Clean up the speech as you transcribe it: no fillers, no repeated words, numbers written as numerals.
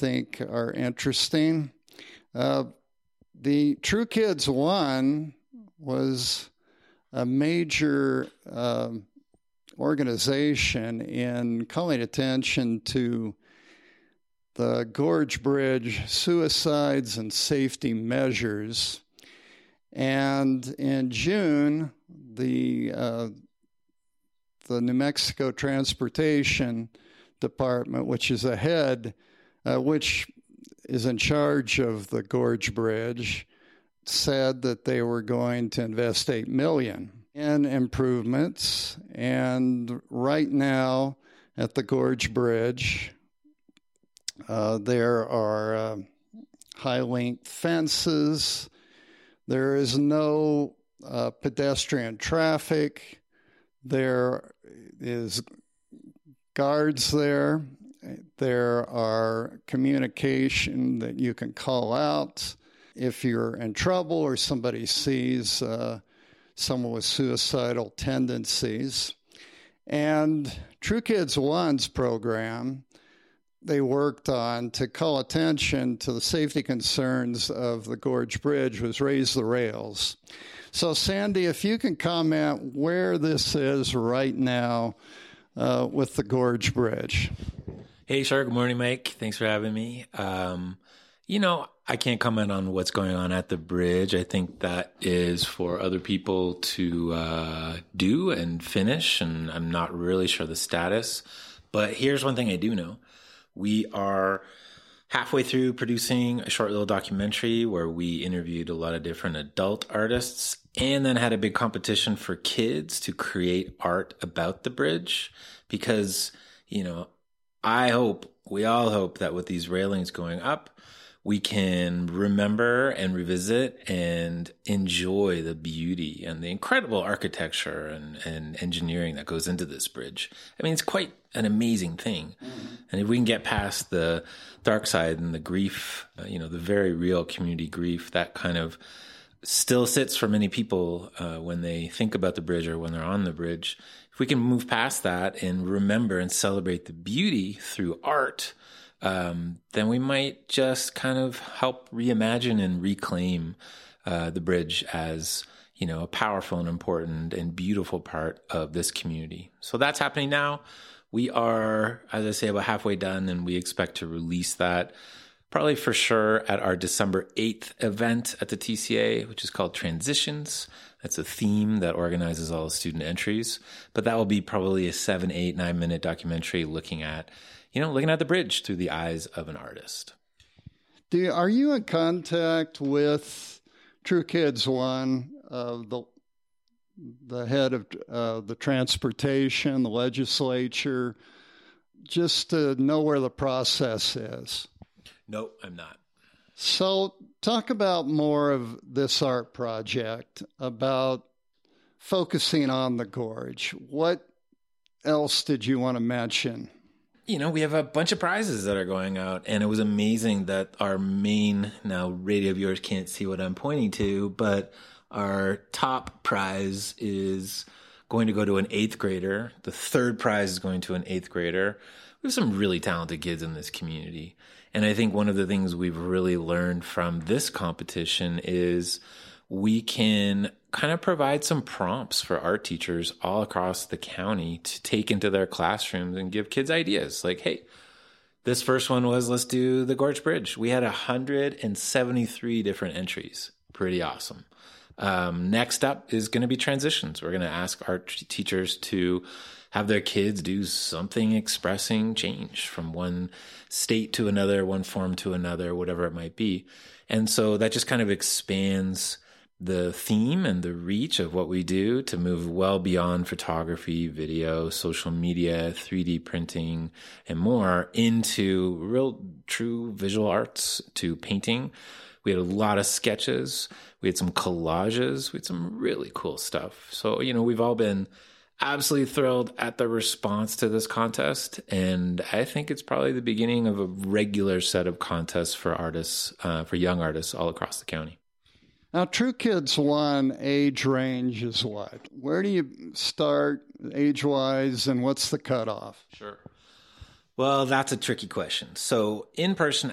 think are interesting. The True Kids 1 was a major organization in calling attention to the Gorge Bridge suicides and safety measures. And in June, the New Mexico Transportation Department, which is which is in charge of the Gorge Bridge, said that they were going to invest $8 million in improvements. And right now at the Gorge Bridge, there are high-length fences. There is no pedestrian traffic. There is guards there. There are communication that you can call out if you're in trouble or somebody sees someone with suicidal tendencies. And True Kids 1's program, they worked on to call attention to the safety concerns of the Gorge Bridge was Raise the Rails. So, Sandy, if you can comment where this is right now with the Gorge Bridge. Hey, sure. Good morning, Mike. Thanks for having me. I can't comment on what's going on at the bridge. I think that is for other people to do and finish, and I'm not really sure the status. But here's one thing I do know. We are halfway through producing a short little documentary where we interviewed a lot of different adult artists and then had a big competition for kids to create art about the bridge because, we all hope that with these railings going up, we can remember and revisit and enjoy the beauty and the incredible architecture and engineering that goes into this bridge. I mean, it's quite an amazing thing. Mm-hmm. And if we can get past the dark side and the grief, the very real community grief that kind of still sits for many people when they think about the bridge or when they're on the bridge, if we can move past that and remember and celebrate the beauty through art, then we might just kind of help reimagine and reclaim the bridge as, a powerful and important and beautiful part of this community. So that's happening now. We are, as I say, about halfway done, and we expect to release that probably for sure at our December 8th event at the TCA, which is called Transitions. That's a theme that organizes all the student entries. But that will be probably a 7, 8, 9-minute documentary looking at the bridge through the eyes of an artist. Are you in contact with True Kids 1, the head of the transportation, the legislature, just to know where the process is? No, I'm not. So talk about more of this art project, about focusing on the gorge. What else did you want to mention? We have a bunch of prizes that are going out, and it was amazing that our now radio viewers can't see what I'm pointing to, but our top prize is going to go to an 8th grader. The third prize is going to an 8th grader. We have some really talented kids in this community. And I think one of the things we've really learned from this competition is we can kind of provide some prompts for art teachers all across the county to take into their classrooms and give kids ideas. Like, hey, this first one was, let's do the Gorge Bridge. We had 173 different entries. Pretty awesome. Next up is going to be transitions. We're going to ask art teachers to have their kids do something expressing change from one state to another, one form to another, whatever it might be. And so that just kind of expands the theme and the reach of what we do to move well beyond photography, video, social media, 3D printing, and more into real, true visual arts, to painting. We had a lot of sketches. We had some collages. We had some really cool stuff. So, we've all been absolutely thrilled at the response to this contest. And I think it's probably the beginning of a regular set of contests for artists, for young artists all across the county. Now, True Kids 1 age range is what? Where do you start age-wise, and what's the cutoff? Sure. Well, that's a tricky question. So in-person